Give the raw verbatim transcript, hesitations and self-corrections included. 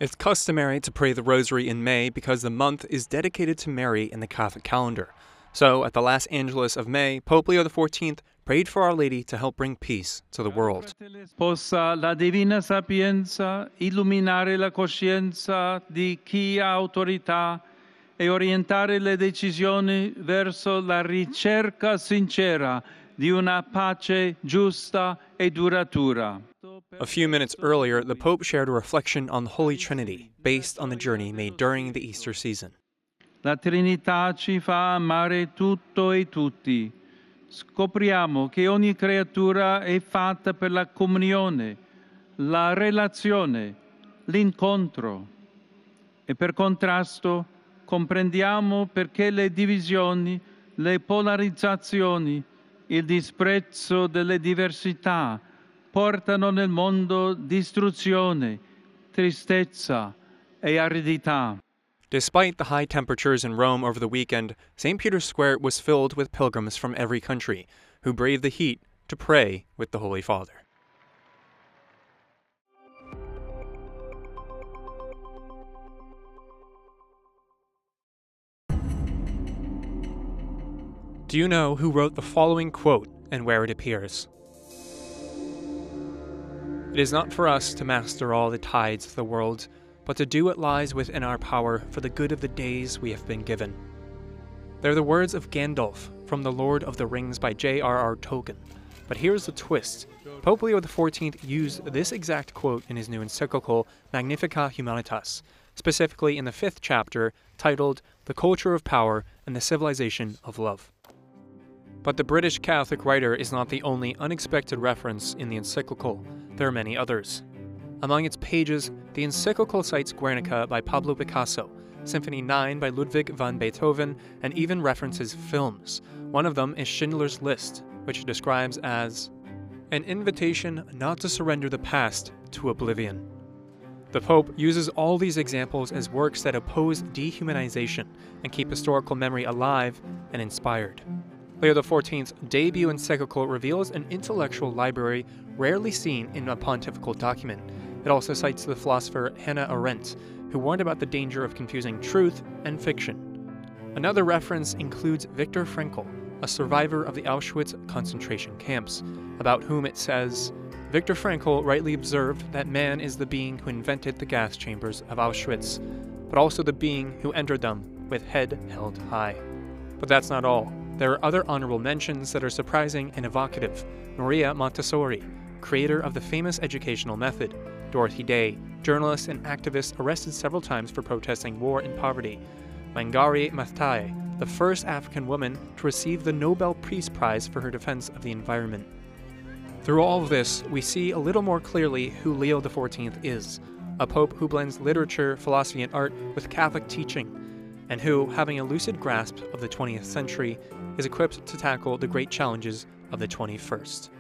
It's customary to pray the Rosary in May because the month is dedicated to Mary in the Catholic calendar. So, at the last Angelus of May, Pope Leo the fourteenth prayed for Our Lady to help bring peace to the world. Possa la divina sapienza illuminare la coscienza di chi ha autorità e orientare le decisioni verso la ricerca sincera di una pace giusta e duratura. A few minutes earlier, the Pope shared a reflection on the Holy Trinity, based on the journey made during the Easter season. La Trinità ci fa amare tutto e tutti. Scopriamo che ogni creatura è fatta per la comunione, la relazione, l'incontro. E per contrasto comprendiamo perché le divisioni, le polarizzazioni, il disprezzo delle diversità portano nel mondo distruzione, tristezza e aridità. Despite the high temperatures in Rome over the weekend, Saint Peter's Square was filled with pilgrims from every country who braved the heat to pray with the Holy Father. Do you know who wrote the following quote and where it appears? It is not for us to master all the tides of the world, but to do what lies within our power for the good of the days we have been given. They're the words of Gandalf from The Lord of the Rings by J R R Tolkien. But here's the twist. Pope Leo the fourteenth used this exact quote in his new encyclical Magnificat Humanitas, specifically in the fifth chapter titled The Culture of Power and the Civilization of Love. But the British Catholic writer is not the only unexpected reference in the encyclical. There are many others. Among its pages, the encyclical cites Guernica by Pablo Picasso, Symphony nine by Ludwig van Beethoven, and even references films. One of them is Schindler's List, which it describes as an invitation not to surrender the past to oblivion. The Pope uses all these examples as works that oppose dehumanization and keep historical memory alive and inspired. Leo the fourteenth's debut encyclical reveals an intellectual library rarely seen in a pontifical document. It also cites the philosopher Hannah Arendt, who warned about the danger of confusing truth and fiction. Another reference includes Viktor Frankl, a survivor of the Auschwitz concentration camps, about whom it says, Viktor Frankl rightly observed that man is the being who invented the gas chambers of Auschwitz, but also the being who entered them with head held high. But that's not all. There are other honorable mentions that are surprising and evocative. Maria Montessori, creator of the famous educational method. Dorothy Day, journalist and activist arrested several times for protesting war and poverty. Wangari Maathai, the first African woman to receive the Nobel Peace Prize for her defense of the environment. Through all of this, we see a little more clearly who Leo the fourteenth is, a pope who blends literature, philosophy, and art with Catholic teaching, and who, having a lucid grasp of the twentieth century, is equipped to tackle the great challenges of the twenty-first.